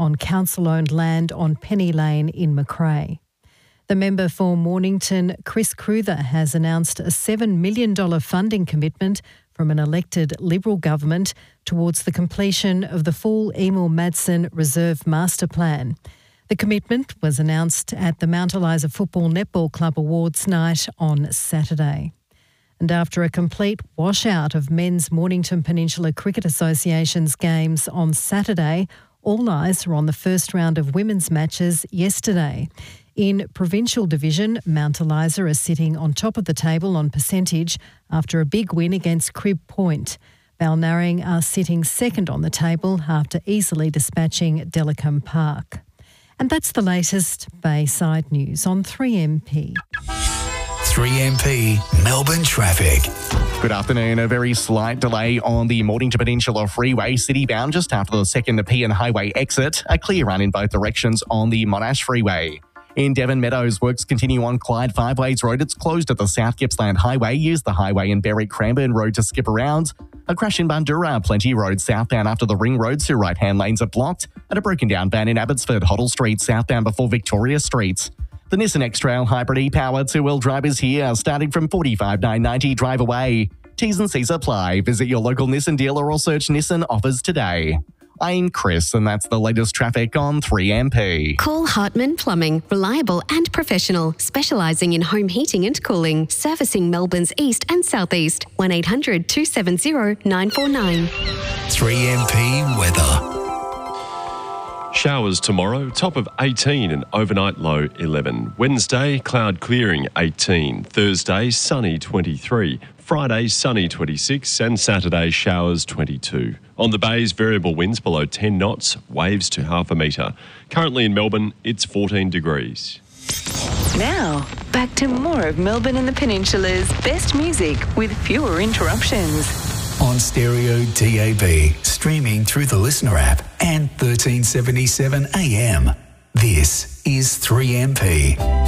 on council-owned land on Penny Lane in Macrae. The member for Mornington, Chris Cruther, has announced a $7 million funding commitment from an elected Liberal government towards the completion of the full Emil Madsen Reserve Master Plan. The commitment was announced at the Mount Eliza Football Netball Club Awards night on Saturday. And after a complete washout of men's Mornington Peninsula Cricket Association's games on Saturday, all eyes were on the first round of women's matches yesterday. In Provincial Division, Mount Eliza are sitting on top of the table on percentage after a big win against Crib Point. Balnarring are sitting second on the table after easily dispatching Delacombe Park. And that's the latest Bayside news on 3MP. 3MP Melbourne traffic. Good afternoon. A very slight delay on the Mornington Peninsula Freeway, city-bound just after the second Nepean Highway exit. A clear run in both directions on the Monash Freeway. In Devon Meadows, works continue on Clyde Fiveways Road. It's closed at the South Gippsland Highway. Use the highway in Berwick-Cranbourne Road to skip around. A crash in Bundoora, Plenty Road southbound after the Ring Road. Two right-hand lanes are blocked. And a broken down van in Abbotsford, Hoddle Street southbound before Victoria Street. The Nissan X-Trail Hybrid e-Power two-wheel drive is here, starting from $45,990 drive away. T's and C's apply. Visit your local Nissan dealer or search Nissan offers today. I'm Chris, and that's the latest traffic on 3MP. Call Hartman Plumbing, reliable and professional, specialising in home heating and cooling, servicing Melbourne's east and southeast. 1800 270 949. 3MP weather. Showers tomorrow, top of 18 and overnight low 11. Wednesday, cloud clearing 18. Thursday, sunny 23. Friday, sunny 26 and Saturday, showers 22. On the bays, variable winds below 10 knots, waves to half a metre. Currently in Melbourne, it's 14 degrees. Now, back to more of Melbourne and the Peninsula's best music with fewer interruptions. On stereo DAB, streaming through the Listener app and 1377 AM. This is 3MP.